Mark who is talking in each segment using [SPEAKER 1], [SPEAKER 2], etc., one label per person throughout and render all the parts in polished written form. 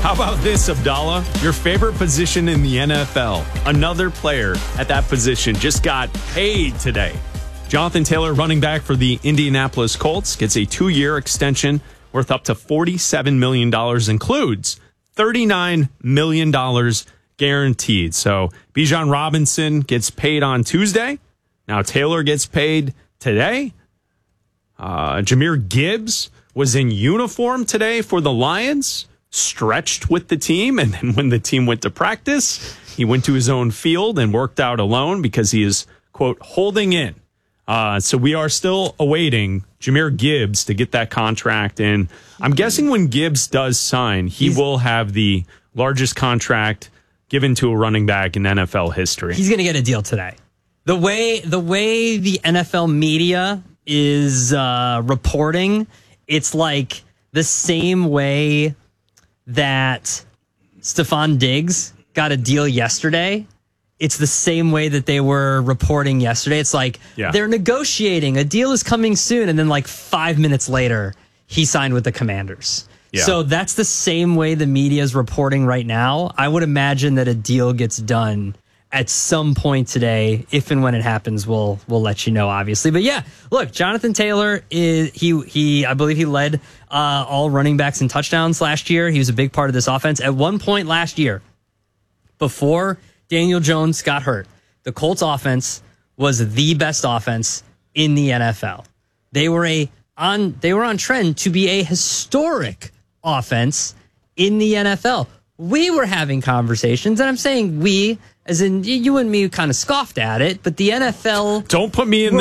[SPEAKER 1] How about this, Abdallah? Your favorite position in the NFL. Another player at that position just got paid today. Jonathan Taylor, running back for the Indianapolis Colts, gets a 2-year extension worth up to $47 million, includes $39 million guaranteed. So Bijan Robinson gets paid on Tuesday. Now Taylor gets paid today. Jahmyr Gibbs was in uniform today for the Lions, stretched with the team, and then when the team went to practice, he went to his own field and worked out alone because he is, quote, holding in. So we are still awaiting Jahmyr Gibbs to get that contract. And I'm guessing when Gibbs does sign, he will have the largest contract given to a running back in NFL history.
[SPEAKER 2] He's going to get a deal today. The way the NFL media is reporting, it's like the same way that Stephon Diggs got a deal yesterday. It's the same way that they were reporting yesterday. It's like they're negotiating. A deal is coming soon. And then like 5 minutes later, he signed with the Commanders. Yeah. So that's the same way the media is reporting right now. I would imagine that a deal gets done at some point today. If and when it happens, we'll let you know, obviously. But yeah, look, Jonathan Taylor is I believe he led all running backs in touchdowns last year. He was a big part of this offense. At one point last year, before Daniel Jones got hurt, the Colts offense was the best offense in the NFL. They were on trend to be a historic offense in the NFL. We were having conversations, and I'm saying we, as in you and me, kind of scoffed at it. But the NFL
[SPEAKER 1] don't put me in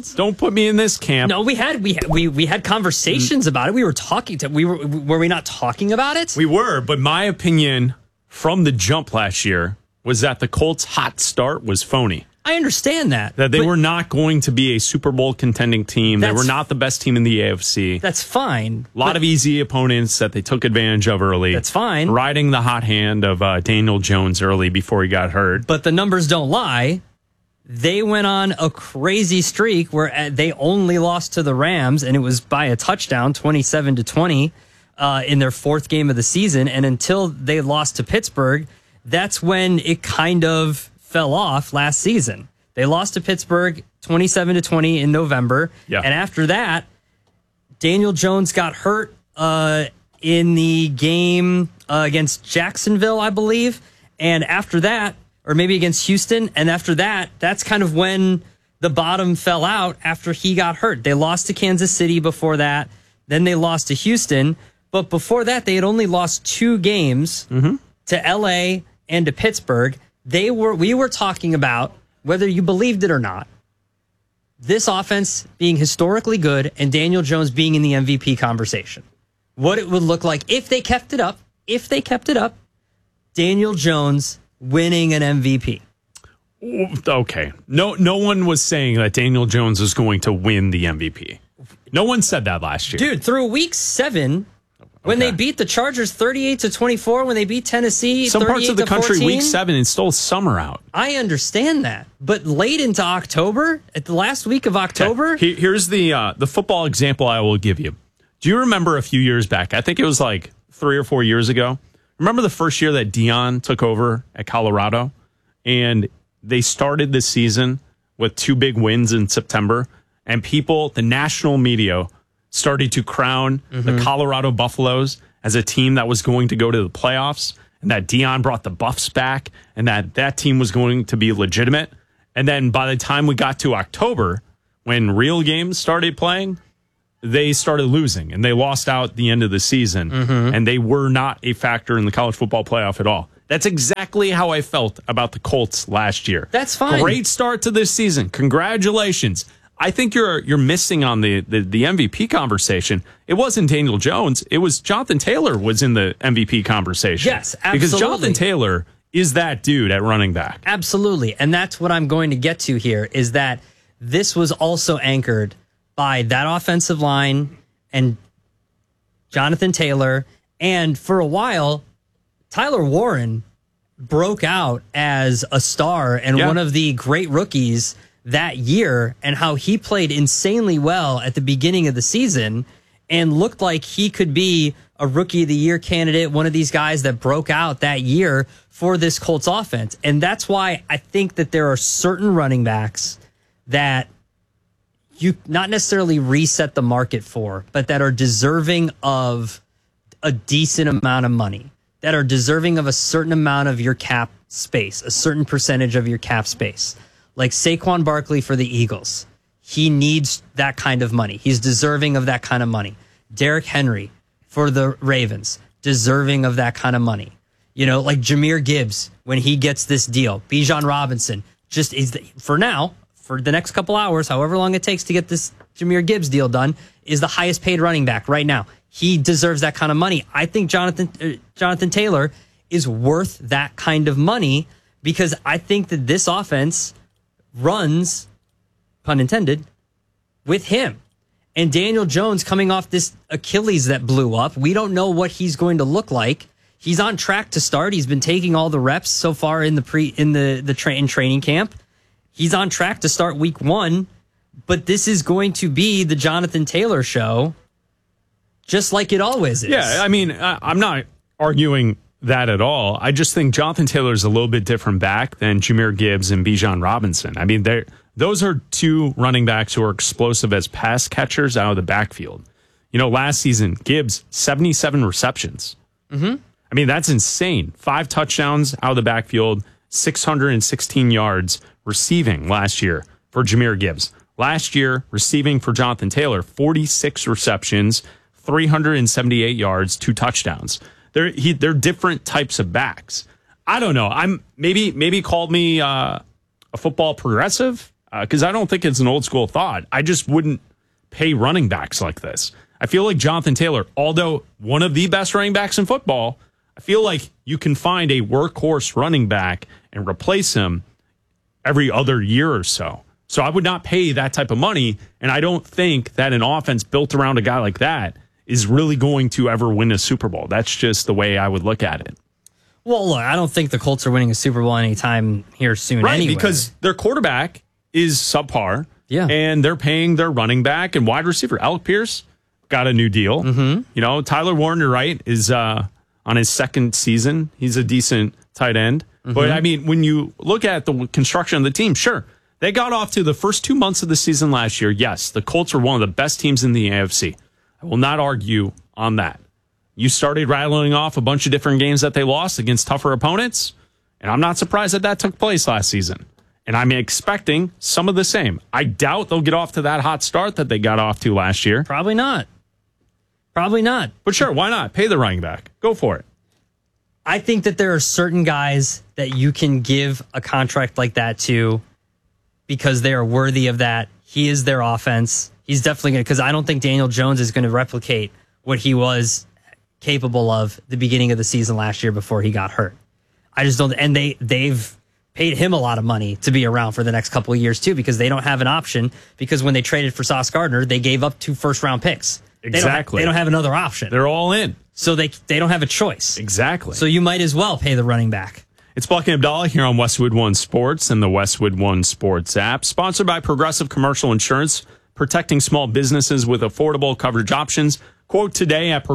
[SPEAKER 1] this camp.
[SPEAKER 2] No, we had conversations about it. We were talking to. Were we not talking about it?
[SPEAKER 1] We were, but my opinion from the jump last year was that the Colts' hot start was phony.
[SPEAKER 2] I understand that.
[SPEAKER 1] That they were not going to be a Super Bowl contending team. They were not the best team in the AFC.
[SPEAKER 2] That's fine.
[SPEAKER 1] A lot of easy opponents that they took advantage of early.
[SPEAKER 2] That's fine.
[SPEAKER 1] Riding the hot hand of Daniel Jones early before he got hurt.
[SPEAKER 2] But the numbers don't lie. They went on a crazy streak where they only lost to the Rams, and it was by a touchdown, 27-20, in their fourth game of the season. And until they lost to Pittsburgh, that's when it kind of fell off last season. They lost to Pittsburgh 27-20 in November. Yeah. And after that, Daniel Jones got hurt in the game against Jacksonville, I believe. And after that, or maybe against Houston. And after that, that's kind of when the bottom fell out after he got hurt. They lost to Kansas City before that. Then they lost to Houston. But before that, they had only lost 2 games to L.A. and to Pittsburgh. We were talking about, whether you believed it or not, this offense being historically good and Daniel Jones being in the MVP conversation. What it would look like if they kept it up. Daniel Jones winning an MVP.
[SPEAKER 1] Okay. No one was saying that Daniel Jones was going to win the MVP. No one said that last year.
[SPEAKER 2] Dude, through week 7, when they beat the Chargers 38-24, when they beat Tennessee,
[SPEAKER 1] some parts of the country, week 7, it's still summer out.
[SPEAKER 2] I understand that, but late into October, at the last week of October,
[SPEAKER 1] here's the football example I will give you. Do you remember a few years back? I think it was like 3 or 4 years ago. Remember the first year that Deion took over at Colorado, and they started this season with 2 big wins in September, and the national media, started to crown the Colorado Buffaloes as a team that was going to go to the playoffs, and that Deion brought the Buffs back, and that team was going to be legitimate. And then by the time we got to October, when real games started playing, they started losing, and they lost out the end of the season, and they were not a factor in the college football playoff at all. That's exactly how I felt about the Colts last year.
[SPEAKER 2] That's fine.
[SPEAKER 1] Great start to this season. Congratulations. I think you're missing on the MVP conversation. It wasn't Daniel Jones. It was Jonathan Taylor was in the MVP conversation.
[SPEAKER 2] Yes, absolutely.
[SPEAKER 1] Because Jonathan Taylor is that dude at running back.
[SPEAKER 2] Absolutely. And that's what I'm going to get to here, is that this was also anchored by that offensive line and Jonathan Taylor. And for a while, Tyler Warren broke out as a star and one of the great rookies that year, and how he played insanely well at the beginning of the season and looked like he could be a Rookie of the Year candidate, one of these guys that broke out that year for this Colts offense. And that's why I think that there are certain running backs that you not necessarily reset the market for, but that are deserving of a decent amount of money, that are deserving of a certain amount of your cap space, a certain percentage of your cap space. Like Saquon Barkley for the Eagles. He needs that kind of money. He's deserving of that kind of money. Derrick Henry for the Ravens, deserving of that kind of money. You know, like Jahmyr Gibbs, when he gets this deal. Bijan Robinson, just is for now, for the next couple hours, however long it takes to get this Jahmyr Gibbs deal done, is the highest paid running back right now. He deserves that kind of money. I think Jonathan Taylor is worth that kind of money because I think that this offense runs, pun intended, with him. And Daniel Jones coming off this Achilles that blew up. We don't know what he's going to look like. He's on track to start. He's been taking all the reps so far in training camp. He's on track to start week 1, but this is going to be the Jonathan Taylor show, just like it always is.
[SPEAKER 1] Yeah, I mean, I'm not arguing that at all. I just think Jonathan Taylor is a little bit different back than Jahmyr Gibbs and Bijan Robinson. I mean, those are two running backs who are explosive as pass catchers out of the backfield. You know, last season, Gibbs, 77 receptions. Mm-hmm. I mean, that's insane. 5 touchdowns out of the backfield, 616 yards receiving last year for Jahmyr Gibbs. Last year, receiving for Jonathan Taylor, 46 receptions, 378 yards, 2 touchdowns. They're different types of backs. I don't know. Maybe called me a football progressive because I don't think it's an old school thought. I just wouldn't pay running backs like this. I feel like Jonathan Taylor, although one of the best running backs in football, I feel like you can find a workhorse running back and replace him every other year or so. So I would not pay that type of money, and I don't think that an offense built around a guy like that is really going to ever win a Super Bowl. That's just the way I would look at it.
[SPEAKER 2] Well, look, I don't think the Colts are winning a Super Bowl anytime here soon anyway.
[SPEAKER 1] Because their quarterback is subpar,
[SPEAKER 2] yeah,
[SPEAKER 1] and they're paying their running back and wide receiver. Alec Pierce got a new deal. Mm-hmm. You know, Tyler Warner, right, is on his second season. He's a decent tight end. Mm-hmm. But, I mean, when you look at the construction of the team, sure, they got off to the first 2 months of the season last year. Yes, the Colts were one of the best teams in the AFC. I will not argue on that. You started rattling off a bunch of different games that they lost against tougher opponents, and I'm not surprised that took place last season. And I'm expecting some of the same. I doubt they'll get off to that hot start that they got off to last year.
[SPEAKER 2] Probably not. Probably not.
[SPEAKER 1] But sure, why not? Pay the running back. Go for it.
[SPEAKER 2] I think that there are certain guys that you can give a contract like that to because they are worthy of that. He is their offense. He's definitely going to, because I don't think Daniel Jones is going to replicate what he was capable of the beginning of the season last year before he got hurt. I just don't, and they've paid him a lot of money to be around for the next couple of years too, because they don't have an option, because when they traded for Sauce Gardner, they gave up 2 first-round picks.
[SPEAKER 1] Exactly.
[SPEAKER 2] They don't have another option.
[SPEAKER 1] They're all in.
[SPEAKER 2] So they don't have a choice.
[SPEAKER 1] Exactly.
[SPEAKER 2] So you might as well pay the running back.
[SPEAKER 1] It's Buck and Abdallah here on Westwood One Sports and the Westwood One Sports app, sponsored by Progressive Commercial Insurance, protecting small businesses with affordable coverage options. Quote today at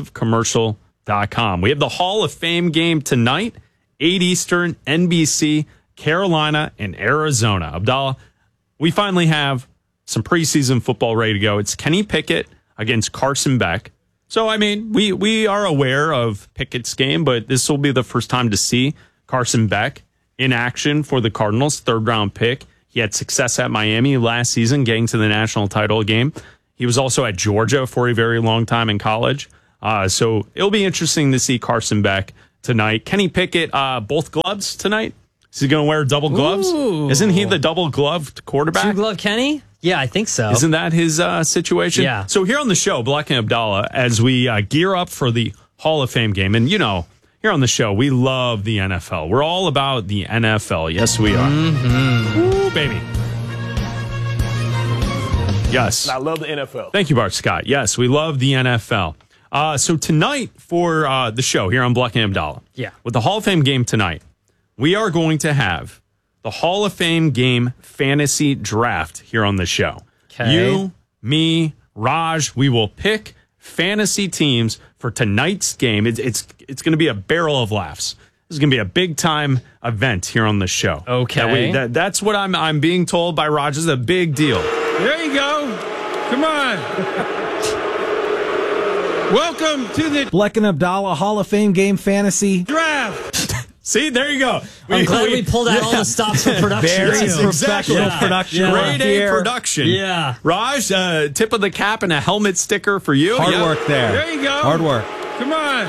[SPEAKER 1] progressivecommercial.com. We have the Hall of Fame game tonight, 8 Eastern, NBC, Carolina, and Arizona. Abdallah, we finally have some preseason football ready to go. It's Kenny Pickett against Carson Beck. So, I mean, we are aware of Pickett's game, but this will be the first time to see Carson Beck in action for the Cardinals, 3rd-round pick. He had success at Miami last season, getting to the national title game. He was also at Georgia for a very long time in college. So it'll be interesting to see Carson Beck tonight. Kenny Pickett, both gloves tonight? Is he going to wear double gloves?
[SPEAKER 2] Ooh.
[SPEAKER 1] Isn't he the double-gloved quarterback?
[SPEAKER 2] 2-glove Kenny? Yeah, I think so.
[SPEAKER 1] Isn't that his situation?
[SPEAKER 2] Yeah.
[SPEAKER 1] So here on the show, Black and Abdallah, as we gear up for the Hall of Fame game, and you know, here on the show, we love the NFL. We're all about the NFL. Yes, we are. Mm-hmm. Ooh, baby. Yes.
[SPEAKER 3] I love the NFL.
[SPEAKER 1] Thank you, Bart Scott. Yes, we love the NFL. So tonight for the show here on Black and Abdallah, with the Hall of Fame game tonight, we are going to have the Hall of Fame game fantasy draft here on the show.
[SPEAKER 2] Okay.
[SPEAKER 1] You, me, Raj, we will pick fantasy teams for tonight's game. It's going to be a barrel of laughs. This is going to be a big time event here on the show.
[SPEAKER 2] Okay,
[SPEAKER 1] that's what I'm being told by Raj. This is a big deal.
[SPEAKER 3] There you go. Come on. Welcome to the
[SPEAKER 4] Bleck and Abdallah Hall of Fame game fantasy
[SPEAKER 3] draft.
[SPEAKER 1] See, there you go.
[SPEAKER 2] I'm glad we pulled out all the stops for production.
[SPEAKER 4] Very
[SPEAKER 2] too.
[SPEAKER 4] professional production.
[SPEAKER 1] Grade A
[SPEAKER 4] here.
[SPEAKER 1] production.
[SPEAKER 2] Yeah.
[SPEAKER 1] Raj, tip of the cap and a helmet sticker for you.
[SPEAKER 4] Hard work there.
[SPEAKER 3] There you go.
[SPEAKER 4] Hard work.
[SPEAKER 3] Come on.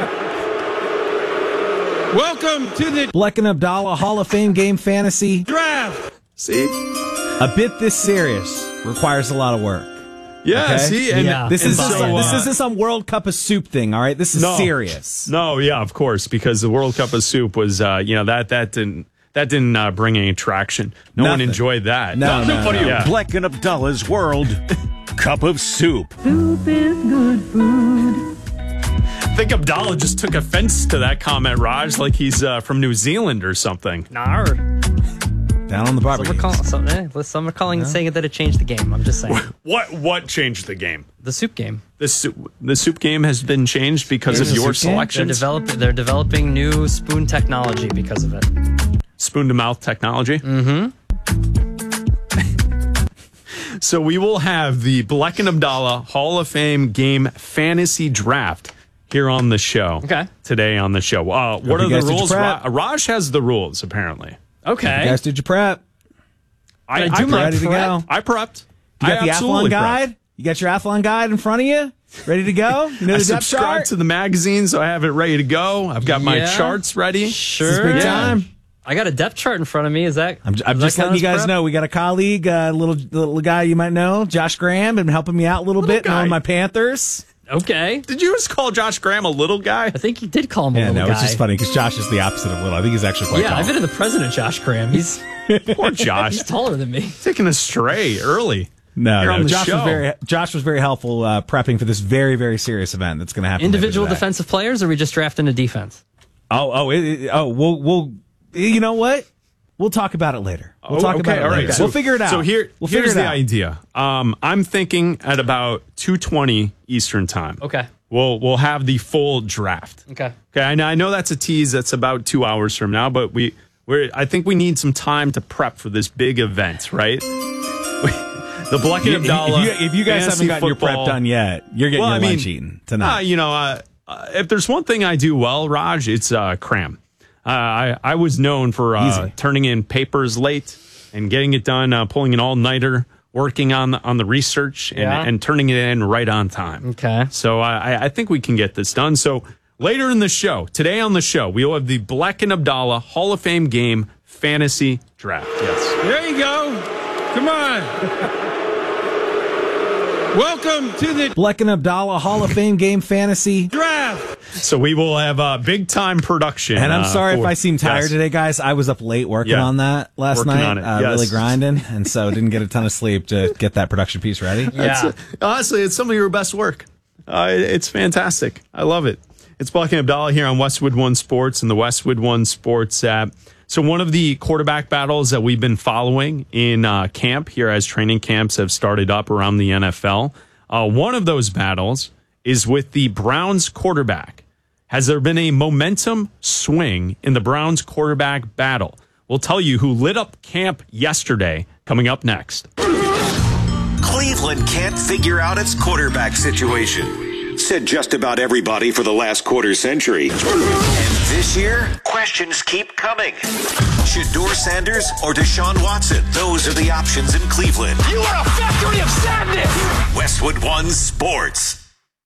[SPEAKER 3] Welcome to the
[SPEAKER 4] Bleck and Abdallah Hall of Fame game fantasy
[SPEAKER 3] draft.
[SPEAKER 1] See?
[SPEAKER 4] A bit this serious requires a lot of work.
[SPEAKER 1] Yeah,
[SPEAKER 4] Okay?
[SPEAKER 1] see? And
[SPEAKER 2] Yeah.
[SPEAKER 4] This
[SPEAKER 1] and
[SPEAKER 4] isn't
[SPEAKER 1] so,
[SPEAKER 4] some, this isn't some World Cup of soup thing, all right? This is serious.
[SPEAKER 1] No, yeah, of course, because the World Cup of Soup was, that didn't bring any traction. No one
[SPEAKER 4] Nothing.
[SPEAKER 1] enjoyed that.
[SPEAKER 4] No.
[SPEAKER 1] Yeah.
[SPEAKER 5] Bleck and Abdallah's World Cup of Soup.
[SPEAKER 6] Soup is good food.
[SPEAKER 1] I think Abdallah just took offense to that comment, Raj, like he's from New Zealand or something.
[SPEAKER 2] Nar.
[SPEAKER 4] Down on the barbecue.
[SPEAKER 2] Some are calling and saying that it changed the game. I'm just saying.
[SPEAKER 1] What changed the game?
[SPEAKER 2] The soup game.
[SPEAKER 1] The soup game has been changed because of
[SPEAKER 4] the
[SPEAKER 1] your
[SPEAKER 4] soup game?
[SPEAKER 1] selections.
[SPEAKER 2] They're developing new spoon technology because of it.
[SPEAKER 1] Spoon to mouth technology. Mm-hmm. So we will have the Bleck and Abdallah Hall of Fame game fantasy draft here on the show.
[SPEAKER 2] Okay.
[SPEAKER 1] Today on the show. What are
[SPEAKER 4] you
[SPEAKER 1] the
[SPEAKER 4] guys did your
[SPEAKER 1] rules?
[SPEAKER 4] prep.
[SPEAKER 1] Raj has the rules, apparently.
[SPEAKER 2] Okay.
[SPEAKER 4] You guys did your prep.
[SPEAKER 2] I do my
[SPEAKER 4] ready to
[SPEAKER 2] prep?
[SPEAKER 4] go.
[SPEAKER 1] I prepped.
[SPEAKER 4] You got
[SPEAKER 1] I
[SPEAKER 4] the
[SPEAKER 1] absolutely
[SPEAKER 4] Athlon guide?
[SPEAKER 1] prepped.
[SPEAKER 4] You got your Athlon guide in front of you? Ready to go? You know
[SPEAKER 1] I
[SPEAKER 4] the depth
[SPEAKER 1] subscribed
[SPEAKER 4] chart?
[SPEAKER 1] to the magazine, so I have it ready to go. I've got my
[SPEAKER 2] Yeah.
[SPEAKER 1] charts ready.
[SPEAKER 2] Sure.
[SPEAKER 4] This is big
[SPEAKER 1] Yeah.
[SPEAKER 4] time.
[SPEAKER 2] I got a depth chart in front of me. Is that?
[SPEAKER 4] I'm
[SPEAKER 2] does
[SPEAKER 4] just
[SPEAKER 2] that count
[SPEAKER 4] letting you
[SPEAKER 2] as
[SPEAKER 4] guys
[SPEAKER 2] prep?
[SPEAKER 4] know we got a colleague, little guy you might know, Josh Graham, been helping me out a little bit,
[SPEAKER 1] guy.
[SPEAKER 4] knowing my Panthers.
[SPEAKER 2] Okay.
[SPEAKER 1] Did you just call Josh Graham a little guy?
[SPEAKER 2] I think you did call him a
[SPEAKER 4] Yeah,
[SPEAKER 2] little
[SPEAKER 4] no,
[SPEAKER 2] guy.
[SPEAKER 4] it's just funny because Josh is the opposite of little. I think he's actually quite
[SPEAKER 2] Yeah,
[SPEAKER 4] tall.
[SPEAKER 2] I've been to the president, Josh Graham. He's
[SPEAKER 1] Poor Josh.
[SPEAKER 2] he's taller than me.
[SPEAKER 1] Taking us stray early.
[SPEAKER 4] No,
[SPEAKER 1] You're on the
[SPEAKER 4] Josh
[SPEAKER 1] show.
[SPEAKER 4] was very helpful prepping for this very, very serious event that's going to happen.
[SPEAKER 2] Individual
[SPEAKER 4] later today.
[SPEAKER 2] defensive players, or are we just drafting a defense?
[SPEAKER 4] We'll you know what? We'll talk about it later. We'll talk about it
[SPEAKER 1] all
[SPEAKER 4] later.
[SPEAKER 1] right.
[SPEAKER 4] We'll figure it out.
[SPEAKER 1] So
[SPEAKER 4] we'll figure
[SPEAKER 1] here's
[SPEAKER 4] it
[SPEAKER 1] the
[SPEAKER 4] out.
[SPEAKER 1] idea. I'm thinking at about 2:20 Eastern time.
[SPEAKER 2] Okay.
[SPEAKER 1] We'll have the full draft.
[SPEAKER 2] Okay.
[SPEAKER 1] Okay. I know that's a tease. That's about 2 hours from now, but I think we need some time to prep for this big event, right? The Bleck and Abdallah.
[SPEAKER 4] If you guys
[SPEAKER 1] fantasy
[SPEAKER 4] haven't gotten your prep
[SPEAKER 1] football-
[SPEAKER 4] done yet, you're getting your lunch eaten tonight.
[SPEAKER 1] If there's one thing I do well, Raj, it's cram. I was known for
[SPEAKER 4] Easy.
[SPEAKER 1] turning in papers late and getting it done, pulling an all-nighter, working on the research and turning it in right on time.
[SPEAKER 2] Okay.
[SPEAKER 1] So I think we can get this done. So later in the show, today on the show, we will have the Bleck and Abdallah Hall of Fame game fantasy draft. Yes.
[SPEAKER 3] There you go. Come on. Welcome to the
[SPEAKER 4] Bleck and Abdallah Hall of Fame game fantasy.
[SPEAKER 3] draft.
[SPEAKER 1] So we will have a big time production.
[SPEAKER 4] And I'm sorry if I seem tired
[SPEAKER 1] yes.
[SPEAKER 4] today, guys. I was up late working
[SPEAKER 1] Yeah.
[SPEAKER 4] on that last
[SPEAKER 1] Working
[SPEAKER 4] night,
[SPEAKER 1] on it, yes.
[SPEAKER 4] really grinding, and so didn't get a ton of sleep to get that production piece ready.
[SPEAKER 2] Yeah.
[SPEAKER 1] Honestly, it's some of your best work. It's fantastic. I love it. It's Bleck and Abdallah here on Westwood One Sports and the Westwood One Sports app. So one of the quarterback battles that we've been following in camp here as training camps have started up around the NFL. One of those battles is with the Browns quarterback. Has there been a momentum swing in the Browns quarterback battle? We'll tell you who lit up camp yesterday, coming up next.
[SPEAKER 5] Cleveland can't figure out its quarterback situation. Said just about everybody for the last quarter century. And this year, questions keep coming. Shedeur Sanders or Deshaun Watson? Those are the options in Cleveland.
[SPEAKER 3] You are a factory of sadness.
[SPEAKER 5] Westwood One Sports.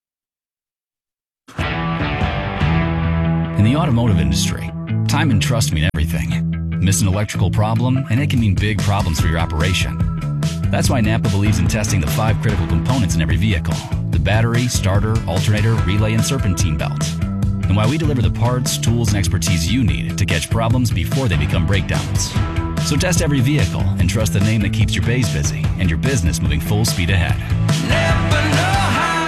[SPEAKER 7] In the automotive industry, time and trust mean everything. Miss an electrical problem, and it can mean big problems for your operation. That's why Napa believes in testing the 5 critical components in every vehicle: the battery, starter, alternator, relay, and serpentine belt. And why we deliver the parts, tools, and expertise you need to catch problems before they become breakdowns. So test every vehicle and trust the name that keeps your bays busy and your business moving full speed ahead.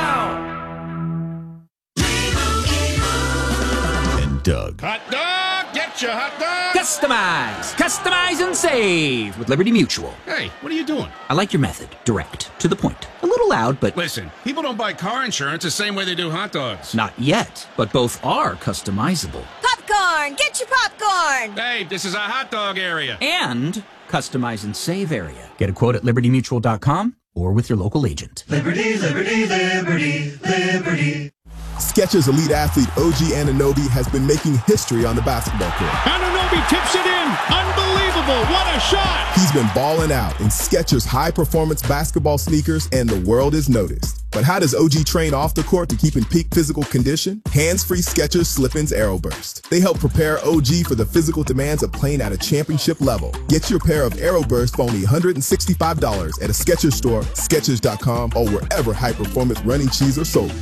[SPEAKER 5] And Doug.
[SPEAKER 3] Hot dog. Get your hot dog!
[SPEAKER 8] Customize and save with Liberty Mutual.
[SPEAKER 3] Hey, what are you doing?
[SPEAKER 8] I like your method. Direct. To the point. A little loud, but...
[SPEAKER 3] Listen, people don't buy car insurance the same way they do hot dogs.
[SPEAKER 8] Not yet, but both are customizable.
[SPEAKER 9] Popcorn! Get your popcorn!
[SPEAKER 3] Hey, this is a hot dog area.
[SPEAKER 8] And customize and save area. Get a quote at libertymutual.com or with your local agent.
[SPEAKER 10] Liberty, liberty, liberty, liberty. Skechers elite athlete OG Anunoby has been making history on the basketball court.
[SPEAKER 3] Anunoby tips it in. Unbelievable. What a shot.
[SPEAKER 10] He's been balling out in Skechers high-performance basketball sneakers, and the world has noticed. But how does OG train off the court to keep in peak physical condition? Hands-free Skechers Slip-ins Aeroburst. They help prepare OG for the physical demands of playing at a championship level. Get your pair of Aeroburst for only $165 at a Skechers store, Skechers.com, or wherever high-performance running shoes are sold.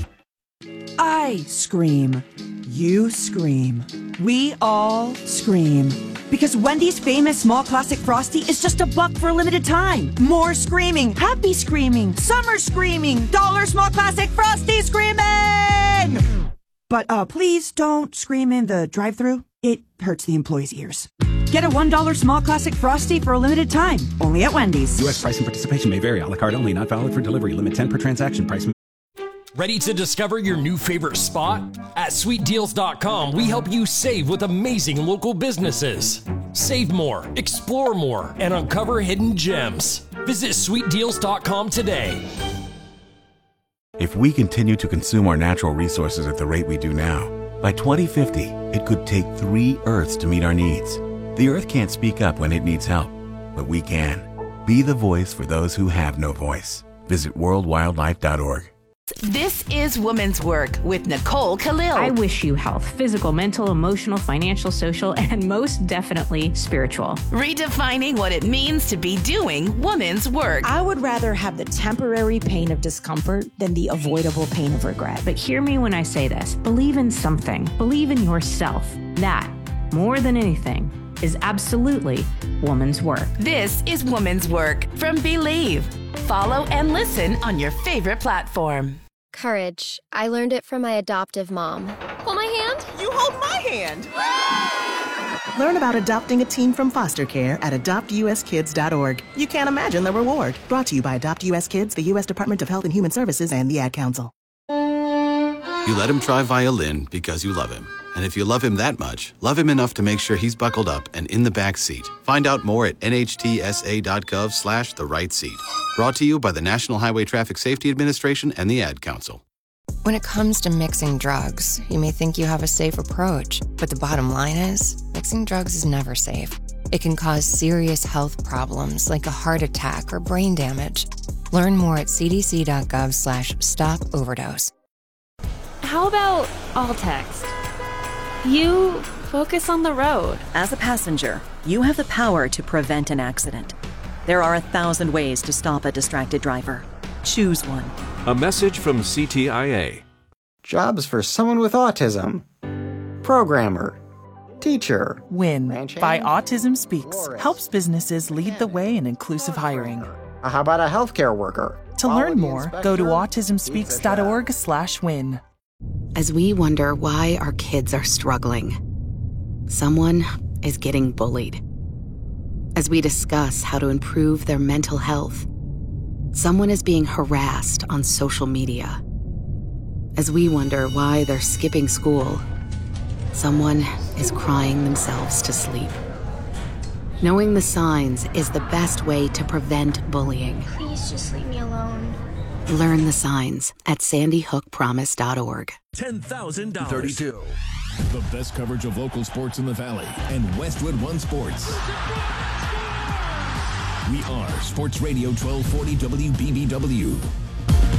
[SPEAKER 11] I scream. You scream. We all scream. Because Wendy's famous small classic Frosty is just $1 for a limited time. More screaming. Happy screaming. Summer screaming. $1 small classic Frosty screaming! But please don't scream in the drive-thru. It hurts the employees' ears. Get a $1 small classic Frosty for a limited time. Only at Wendy's.
[SPEAKER 12] U.S. price and participation may vary. A la carte only. Not valid for delivery. Limit 10 per transaction. Price.
[SPEAKER 13] Ready to discover your new favorite spot? At sweetdeals.com, we help you save with amazing local businesses. Save more, explore more, and uncover hidden gems. Visit sweetdeals.com today.
[SPEAKER 14] If we continue to consume our natural resources at the rate we do now, by 2050, it could take 3 Earths to meet our needs. The Earth can't speak up when it needs help, but we can. Be the voice for those who have no voice. Visit worldwildlife.org.
[SPEAKER 15] This is Woman's Work with Nicole Khalil.
[SPEAKER 16] I wish you health, physical, mental, emotional, financial, social, and most definitely spiritual.
[SPEAKER 15] Redefining what it means to be doing woman's work.
[SPEAKER 17] I would rather have the temporary pain of discomfort than the avoidable pain of regret.
[SPEAKER 16] But hear me when I say this. Believe in something. Believe in yourself. That, more than anything, is absolutely woman's work.
[SPEAKER 15] This is Woman's Work from Believe. Follow and listen on your favorite platform.
[SPEAKER 18] Courage. I learned it from my adoptive mom. Hold my hand.
[SPEAKER 19] You hold my hand. Learn about adopting a teen from foster care at adoptuskids.org. You can't imagine the reward. Brought to you by Adopt US Kids, the U.S. Department of Health and Human Services, and the Ad Council.
[SPEAKER 20] You let him try violin because you love him. And if you love him that much, love him enough to make sure he's buckled up and in the back seat. Find out more at nhtsa.gov/the-right-seat. Brought to you by the National Highway Traffic Safety Administration and the Ad Council.
[SPEAKER 21] When it comes to mixing drugs, you may think you have a safe approach, but the bottom line is, mixing drugs is never safe. It can cause serious health problems like a heart attack or brain damage. Learn more at cdc.gov/stop-overdose.
[SPEAKER 22] How about all text? You focus on the road.
[SPEAKER 23] As a passenger, you have the power to prevent an accident. There are 1,000 ways to stop a distracted driver. Choose one.
[SPEAKER 24] A message from CTIA.
[SPEAKER 25] Jobs for someone with autism. Programmer. Teacher.
[SPEAKER 26] WIN by Autism Speaks helps businesses lead the way in inclusive hiring.
[SPEAKER 25] How about a healthcare worker?
[SPEAKER 26] To learn more, go to autismspeaks.org/win.
[SPEAKER 27] As we wonder why our kids are struggling, someone is getting bullied. As we discuss how to improve their mental health, someone is being harassed on social media. As we wonder why they're skipping school, someone is crying themselves to sleep. Knowing the signs is the best way to prevent bullying.
[SPEAKER 18] Please just leave me alone.
[SPEAKER 27] Learn the signs at sandyhookpromise.org.
[SPEAKER 28] $10,000. 32. The best coverage of local sports in the Valley and Westwood One Sports. We are Sports Radio 1240 WBBW.